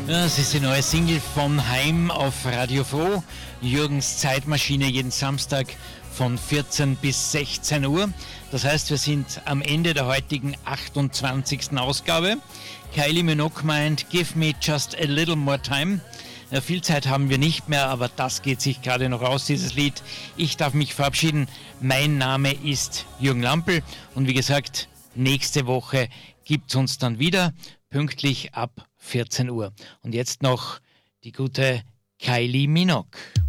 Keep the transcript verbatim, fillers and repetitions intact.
Ja, das ist die neue Single von Heim auf Radio Froh. Jürgens Zeitmaschine jeden Samstag von vierzehn bis sechzehn Uhr. Das heißt, wir sind am Ende der heutigen achtundzwanzigsten Ausgabe. Kylie Minogue meint, give me just a little more time. Ja, viel Zeit haben wir nicht mehr, aber das geht sich gerade noch aus, dieses Lied. Ich darf mich verabschieden. Mein Name ist Jürgen Lampl und wie gesagt, nächste Woche gibt es uns dann wieder, pünktlich ab vierzehn Uhr. Und jetzt noch die gute Kylie Minogue.